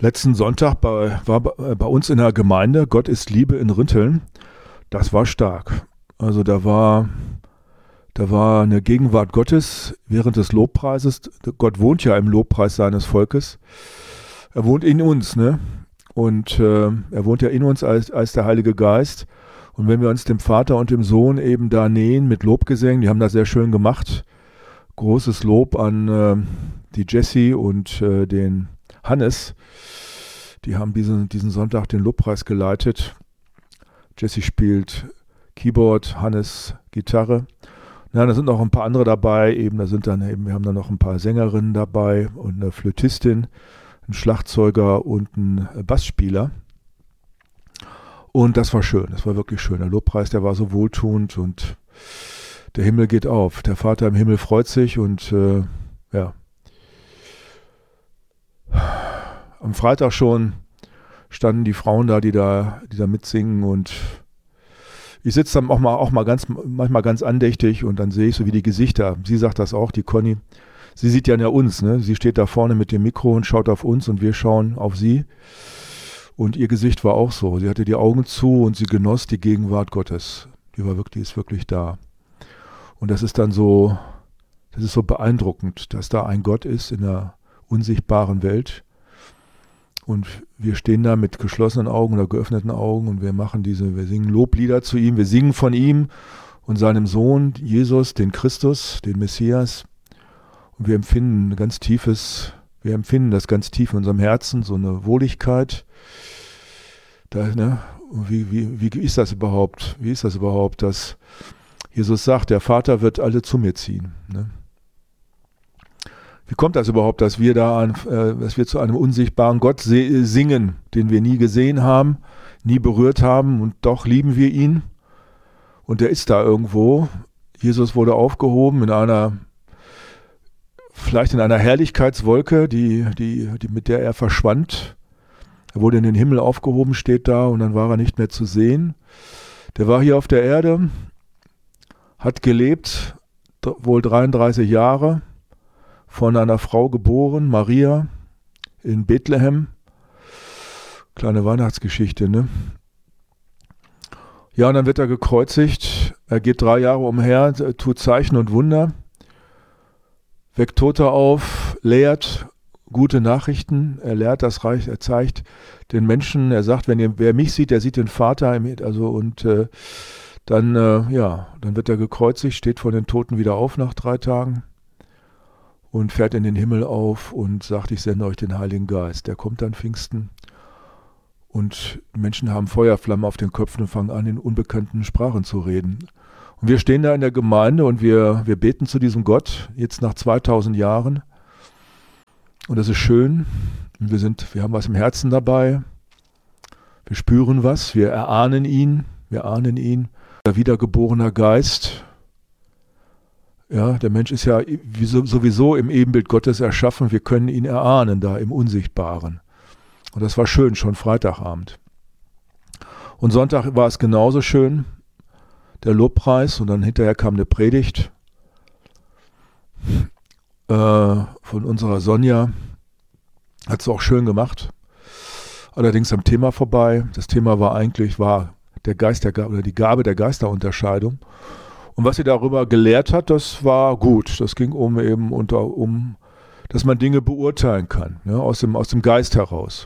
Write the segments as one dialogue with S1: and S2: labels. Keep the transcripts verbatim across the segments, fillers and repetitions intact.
S1: Letzten Sonntag bei, war bei, bei uns in der Gemeinde Gott ist Liebe in Rinteln. Das war stark. Also da war, da war eine Gegenwart Gottes während des Lobpreises. Gott wohnt ja im Lobpreis seines Volkes. Er wohnt in uns, ne? Und äh, er wohnt ja in uns als, als der Heilige Geist. Und wenn wir uns dem Vater und dem Sohn eben da nähen mit Lobgesängen, die haben das sehr schön gemacht. Großes Lob an äh, die Jessie und äh, den Hannes. Die haben diesen, diesen Sonntag den Lobpreis geleitet. Jessie spielt Keyboard, Hannes Gitarre. Ja, da sind noch ein paar andere dabei. Eben, da sind dann eben, wir haben dann noch ein paar Sängerinnen dabei und eine Flötistin, ein Schlagzeuger und ein Bassspieler. Und das war schön, das war wirklich schön. Der Lobpreis, der war so wohltuend und der Himmel geht auf. Der Vater im Himmel freut sich und äh, ja. Am Freitag schon standen die Frauen da, die da, die da mitsingen und ich sitze dann auch mal, auch mal ganz, manchmal ganz andächtig und dann sehe ich so wie die Gesichter. Sie sagt das auch, die Conny. Sie sieht ja uns, ne? Sie steht da vorne mit dem Mikro und schaut auf uns und wir schauen auf sie. Und ihr Gesicht war auch so. Sie hatte die Augen zu und sie genoss die Gegenwart Gottes. Die war wirklich, die ist wirklich da. Und das ist dann so, das ist so beeindruckend, dass da ein Gott ist in der unsichtbaren Welt. Und wir stehen da mit geschlossenen Augen oder geöffneten Augen und wir machen diese, wir singen Loblieder zu ihm, wir singen von ihm und seinem Sohn Jesus, den Christus, den Messias. Und wir empfinden ein ganz tiefes, wir empfinden das ganz tief in unserem Herzen, so eine Wohligkeit. Da, ne, wie, wie, wie ist das überhaupt? Wie ist das überhaupt, dass Jesus sagt, der Vater wird alle zu mir ziehen, ne? Wie kommt das überhaupt, dass wir da, an, äh, dass wir zu einem unsichtbaren Gott se- singen, den wir nie gesehen haben, nie berührt haben und doch lieben wir ihn? Und der ist da irgendwo. Jesus wurde aufgehoben in einer, vielleicht in einer Herrlichkeitswolke, die, die, die, mit der er verschwand. Er wurde in den Himmel aufgehoben, steht da und dann war er nicht mehr zu sehen. Der war hier auf der Erde, hat gelebt, wohl dreiunddreißig Jahre. Von einer Frau geboren, Maria, in Bethlehem. Kleine Weihnachtsgeschichte, ne? Ja, und dann wird er gekreuzigt. Er geht drei Jahre umher, tut Zeichen und Wunder, weckt Tote auf, lehrt gute Nachrichten. Er lehrt das Reich, er zeigt den Menschen, er sagt, wenn ihr, wer mich sieht, der sieht den Vater. Also und äh, dann, äh, ja, dann wird er gekreuzigt, steht vor den Toten wieder auf nach drei Tagen. Und fährt in den Himmel auf und sagt, ich sende euch den Heiligen Geist. Der kommt an Pfingsten und die Menschen haben Feuerflammen auf den Köpfen und fangen an, in unbekannten Sprachen zu reden. Und wir stehen da in der Gemeinde und wir, wir beten zu diesem Gott, jetzt nach zweitausend Jahren. Und das ist schön. Und wir, sind, wir haben was im Herzen dabei. Wir spüren was, wir erahnen ihn, wir ahnen ihn. Der wiedergeborener Geist. Ja, der Mensch ist ja sowieso im Ebenbild Gottes erschaffen. Wir können ihn erahnen da im Unsichtbaren. Und das war schön, schon Freitagabend. Und Sonntag war es genauso schön, der Lobpreis. Und dann hinterher kam eine Predigt äh, von unserer Sonja. Hat sie auch schön gemacht. Allerdings am Thema vorbei. Das Thema war eigentlich war der Geist der, oder die Gabe der Geisterunterscheidung. Und was sie darüber gelehrt hat, das war gut. Das ging um eben unter, um, dass man Dinge beurteilen kann, ja, aus dem, aus dem Geist heraus.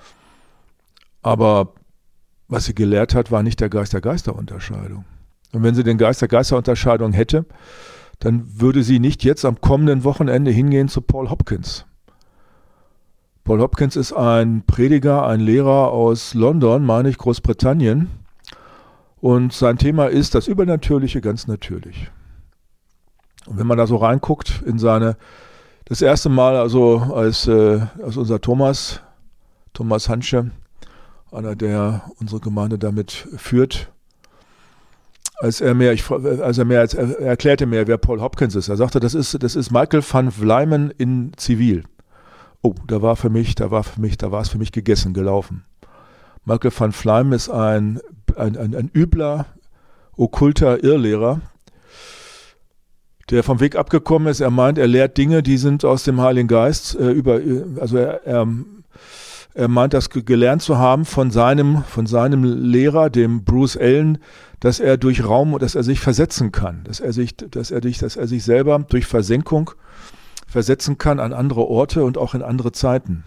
S1: Aber was sie gelehrt hat, war nicht der Geist der Geisterunterscheidung. Und wenn sie den Geist der Geisterunterscheidung hätte, dann würde sie nicht jetzt am kommenden Wochenende hingehen zu Paul Hopkins. Paul Hopkins ist ein Prediger, ein Lehrer aus London, meine ich, Großbritannien. Und sein Thema ist das Übernatürliche ganz natürlich. Und wenn man da so reinguckt in seine, das erste Mal, also als, äh, als unser Thomas, Thomas Hansche, einer, der unsere Gemeinde damit führt, als er mir, ich, als er mir, als er erklärte mir, wer Paul Hopkins ist. Er sagte, das ist, das ist Michael van Vlijmen in Zivil. Oh, da war für mich, da war für mich, da war es für mich gegessen, gelaufen. Michael van Vlijmen ist ein Ein, ein, ein übler, okkulter Irrlehrer, der vom Weg abgekommen ist. Er meint, er lehrt Dinge, die sind aus dem Heiligen Geist. Äh, über, also er, er, Er meint, das gelernt zu haben von seinem, von seinem Lehrer, dem Bruce Allen, dass er durch Raum, dass er sich versetzen kann, dass er sich, dass er, dass er sich selber durch Versenkung versetzen kann an andere Orte und auch in andere Zeiten.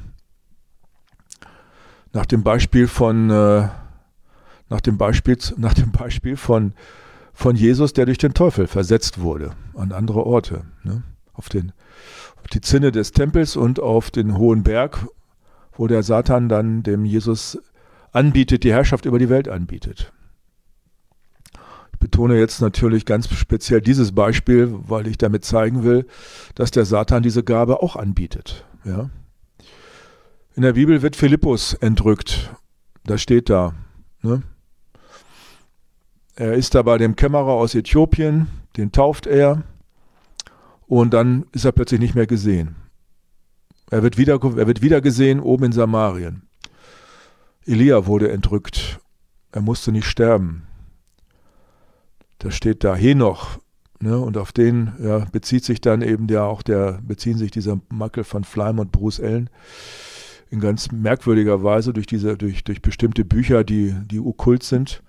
S1: Nach dem Beispiel von, äh, nach dem Beispiel, nach dem Beispiel von, von Jesus, der durch den Teufel versetzt wurde an andere Orte, ne? Auf den, auf die Zinne des Tempels und auf den hohen Berg, wo der Satan dann dem Jesus anbietet, die Herrschaft über die Welt anbietet. Ich betone jetzt natürlich ganz speziell dieses Beispiel, weil ich damit zeigen will, dass der Satan diese Gabe auch anbietet. Ja? In der Bibel wird Philippus entrückt. Das steht da. Ne? Er ist da bei dem Kämmerer aus Äthiopien, den tauft er und dann ist er plötzlich nicht mehr gesehen. Er wird wieder, er wird wieder gesehen oben in Samarien. Elia wurde entrückt. Er musste nicht sterben. Da steht da Henoch. Ne, und auf den ja, bezieht sich dann eben der auch der, beziehen sich dieser Michael van Vlijm und Bruce Allen in ganz merkwürdiger Weise durch diese, durch, durch bestimmte Bücher, die, die okkult sind.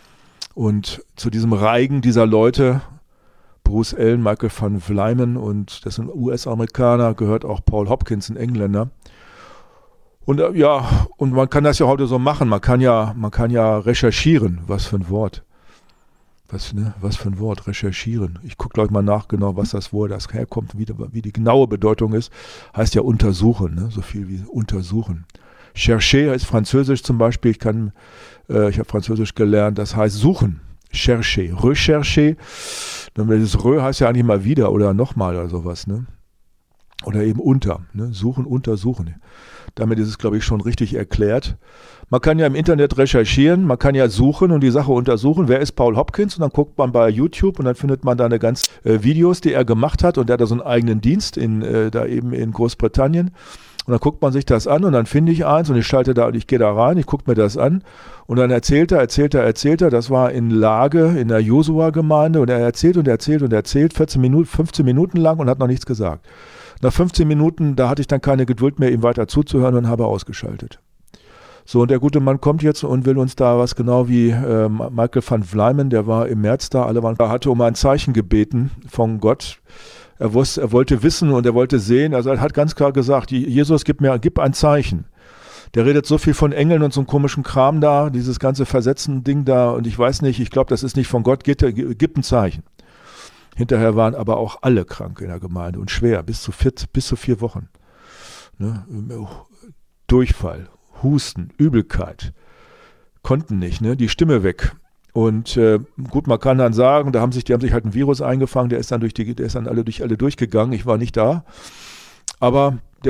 S1: Und zu diesem Reigen dieser Leute, Bruce Allen, Michael van Vlijmen und das sind U S-Amerikaner, gehört auch Paul Hopkins, ein Engländer. Und äh, ja, und man kann das ja heute so machen. Man kann ja, man kann ja recherchieren. Was für ein Wort. Was, ne, was für ein Wort, recherchieren. Ich gucke gleich mal nach genau, was das Wort das herkommt, wie, wie die genaue Bedeutung ist. Heißt ja untersuchen, ne? So viel wie untersuchen. Chercher ist Französisch zum Beispiel. Ich kann, äh, ich habe Französisch gelernt, das heißt suchen. Chercher, rechercher. Das Rö heißt ja eigentlich mal wieder oder nochmal oder sowas, ne? Oder eben unter, ne? Suchen, untersuchen. Damit ist es, glaube ich, schon richtig erklärt. Man kann ja im Internet recherchieren, man kann ja suchen und die Sache untersuchen, wer ist Paul Hopkins, und dann guckt man bei YouTube und dann findet man da eine ganz äh, Videos, die er gemacht hat, und der hat da so einen eigenen Dienst in, äh, da eben in Großbritannien. Und dann guckt man sich das an und dann finde ich eins und ich schalte da und ich gehe da rein, ich gucke mir das an und dann erzählt er, erzählt er, erzählt er, das war in Lage in der Josua-Gemeinde und er erzählt und erzählt und erzählt vierzehn Minuten, fünfzehn Minuten lang und hat noch nichts gesagt. Nach fünfzehn Minuten, da hatte ich dann keine Geduld mehr, ihm weiter zuzuhören und habe ausgeschaltet. So, und der gute Mann kommt jetzt und will uns da was, genau wie äh, Michael van Vlijmen, der war im März da, alle waren, er hatte um ein Zeichen gebeten von Gott. Er, wusste, er wollte wissen und er wollte sehen, also er hat ganz klar gesagt, Jesus, gib mir gib ein Zeichen. Der redet so viel von Engeln und so einem komischen Kram da, dieses ganze Versetzen-Ding da, und ich weiß nicht, ich glaube, das ist nicht von Gott, gib, gib ein Zeichen. Hinterher waren aber auch alle krank in der Gemeinde und schwer, bis zu vier, bis zu vier Wochen. Ne? Durchfall, Husten, Übelkeit, konnten nicht, ne? Die Stimme weg. Und äh, gut, man kann dann sagen, da haben sich, die haben sich halt ein Virus eingefangen, der ist dann durch die, der ist dann alle durch alle durchgegangen. Ich war nicht da, aber